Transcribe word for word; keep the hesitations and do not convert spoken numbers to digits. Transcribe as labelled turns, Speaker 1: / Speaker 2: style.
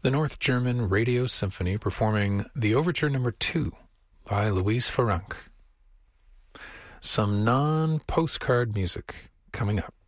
Speaker 1: the North German Radio Symphony performing the Overture Number two by Louise Farranc. Some non-postcard music coming up.